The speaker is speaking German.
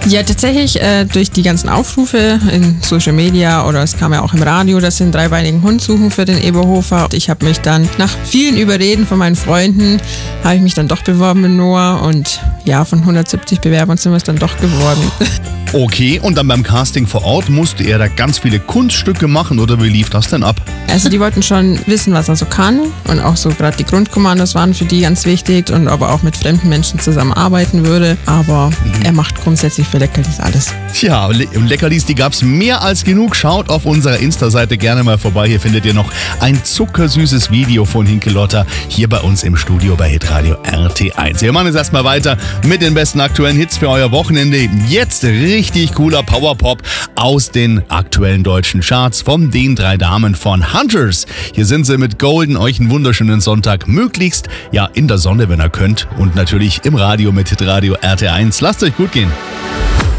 Ja, tatsächlich durch die ganzen Aufrufe in Social Media oder es kam ja auch im Radio, dass sie einen dreibeinigen Hund suchen für den Eberhofer. Ich habe mich dann nach vielen Überreden von meinen Freunden, habe ich mich dann doch beworben mit Noah und ja, von 170 Bewerbern sind wir es dann doch geworden. Okay, und dann beim Casting vor Ort musste er da ganz viele Kunststücke machen oder wie lief das denn ab? Also die wollten schon wissen, was er so kann und auch so gerade die Grundkommandos waren für die ganz wichtig und ob er auch mit fremden Menschen zusammenarbeiten würde, aber er macht grundsätzlich für Leckerlis alles. Tja, Leckerlis, die gab's mehr als genug. Schaut auf unserer Insta-Seite gerne mal vorbei. Hier findet ihr noch ein zuckersüßes Video von Hinke-Lotta hier bei uns im Studio bei Hitradio RT1. Wir machen jetzt erstmal weiter mit den besten aktuellen Hits für euer Wochenende. Jetzt richtig cooler Powerpop aus den aktuellen deutschen Charts von den 3 Damen von Hunters. Hier sind sie mit Golden. Euch einen wunderschönen Sonntag. Möglichst ja in der Sonne, wenn ihr könnt. Und natürlich im Radio mit Hitradio RT1. Lasst euch gut gehen.